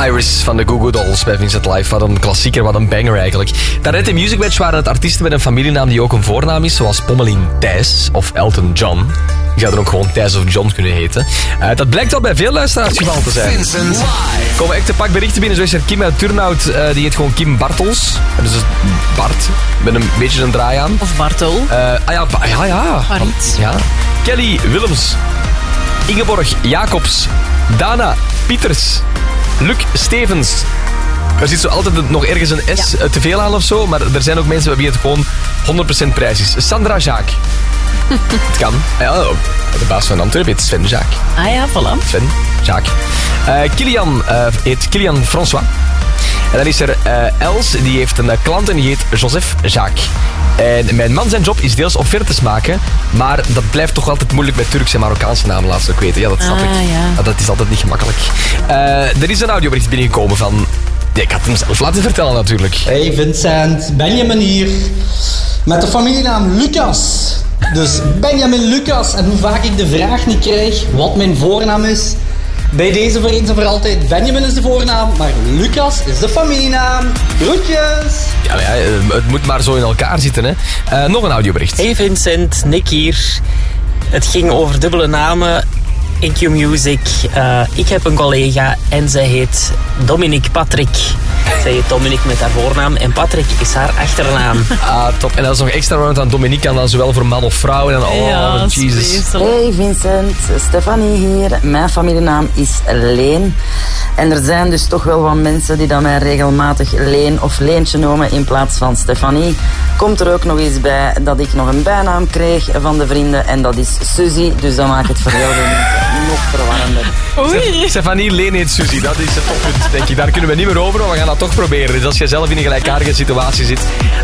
Iris van de Goo Goo Dolls bij Vincent Live. Wat een klassieker, wat een banger eigenlijk. Daarnet in Music Match waren het artiesten met een familienaam die ook een voornaam is, zoals Pommelien Thijs of Elton John. Die zouden ook gewoon Thijs of John kunnen heten. Dat blijkt al bij veel luisteraars het geval te zijn. Vincent Live. Komen echt een pak berichten binnen. Zo is er Kim uit Turnhout, die heet gewoon Kim Bartels. Dus Bart, met een beetje een draai aan. Of Bartel. Ja. Marit. Ja. Kelly Willems. Ingeborg Jacobs. Dana Pieters. Luc Stevens. Er zit zo altijd nog ergens een S te veel aan of zo, maar er zijn ook mensen bij wie het gewoon 100% prijs is. Sandra Jaak. Het kan. Ja, de baas van Antwerpen heet Sven Jaak. Ah ja, voilà. Sven Jaak. Kilian heet Kilian François. En dan is er Els, die heeft een klant en die heet Joseph Jacques. En mijn man zijn job is deels offertes maken, maar dat blijft toch altijd moeilijk met Turkse en Marokkaanse namen, laat ze ook weten. Ja, dat snap ik. Ja. Dat is altijd niet gemakkelijk. Er is een audiobericht binnengekomen van... Ja, ik had hem zelf laten vertellen natuurlijk. Hey Vincent, Benjamin hier. Met de familienaam Lucas. Dus Benjamin Lucas. En hoe vaak ik de vraag niet krijg wat mijn voornaam is. Bij deze voor eens en voor altijd. Benjamin is de voornaam, maar Lucas is de familienaam. Groetjes. Ja, het moet maar zo in elkaar zitten, hè. Nog een audiobericht. Hey Vincent, Nick hier. Het ging over dubbele namen in Q-Music. Ik heb een collega en zij heet Dominique Patrick. Zij heet Dominique met haar voornaam en Patrick is haar achternaam. Ah, top. En dat is nog extra round aan Dominique, en dan zowel voor man of vrouw. En dan, Ja, Jesus. Hey Vincent, Stefanie hier. Mijn familienaam is Leen. En er zijn dus toch wel wat mensen die dan mij regelmatig Leen of Leentje noemen in plaats van Stefanie. Komt er ook nog eens bij dat ik nog een bijnaam kreeg van de vrienden en dat is Suzy. Dus dat maakt het voor heel veel mensen nog verwarrender. Oei. Stefanie Leen heet Suzy, dat is het toppunt, denk ik. Daar kunnen we niet meer over, maar we gaan dat toch proberen. Dus als je zelf in een gelijkaardige situatie zit,